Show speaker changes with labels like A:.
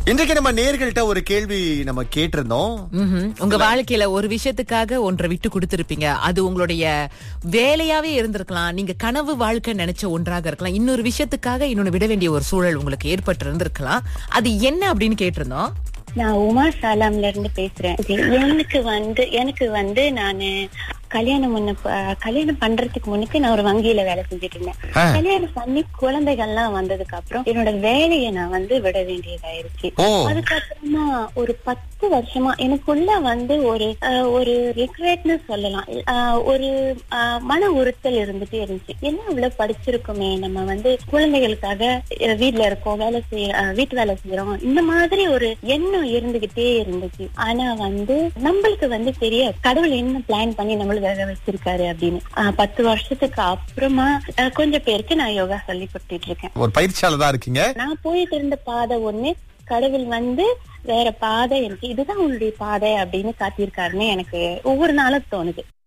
A: இன்றைக்கு நம்ம நேயர்கள்ட்ட ஒரு கேள்வி நம்ம கேட்டிருந்தோம்.
B: உங்க வாழ்க்கையில ஒரு விஷயத்துக்காக ஒன்றை விட்டு கொடுத்திருப்பீங்க. அது உங்களுடைய வேலையாவே இருந்திருக்கலாம், நீங்க கனவு வாழ்க்கை நினைச்ச ஒன்றாக இருக்கலாம், இன்னொரு விஷயத்துக்காக இன்னொன்னு விட வேண்டிய ஒரு சூழல் உங்களுக்கு ஏற்பட்டு இருந்திருக்கலாம். அது என்ன அப்படின்னு கேட்டிருந்தோம்.
C: நான் உமா சாலாம்ல இருந்து பேசுறேன். எனக்கு வந்து நானு கல்யாணம் பண்றதுக்கு முன்னுக்கு நான் ஒரு வங்கியில வேலை செஞ்சுட்டு இருந்தேன். கல்யாணம் பண்ணி குழந்தைகள்லாம் வந்ததுக்கு அப்புறம் என்னோட வேலையை நான் விட வேண்டியதாயிருச்சு. அதுக்கப்புறமா ஒரு 10 வருஷமா எனக்குள்ள ஒரு ரிக்ரெட்னு சொல்லலாம், ஒரு மன உறுத்தல் இருந்துட்டே இருந்துச்சு. என்ன இவ்வளவு படிச்சிருக்கோமே, நம்ம குழந்தைகளுக்காக வீட்டுல இருக்கோம், வீட்டு வேலை செய்யறோம், இந்த மாதிரி ஒரு எண்ணம் இருந்துகிட்டே இருந்துச்சு. ஆனா நம்மளுக்கு தெரியாது கடவுள் என்ன பிளான் பண்ணி நம்மளுக்கு வேக வச்சிருக்காரு அப்படின்னு. 10 வருஷத்துக்கு அப்புறமா கொஞ்சம் பேருக்கு நான் யோகா சொல்லி கொடுத்துட்டு இருக்கேன்.
A: ஒரு பயிற்சியாளர் தான் இருக்கீங்க.
C: நான் போயிட்டு இருந்த பாதை ஒண்ணு, கடவுள் வேற பாதை, எனக்கு இதுதான் உன்னுடைய பாதை அப்படின்னு காட்டியிருக்காருன்னு எனக்கு ஒவ்வொரு நாளும் தோணுது.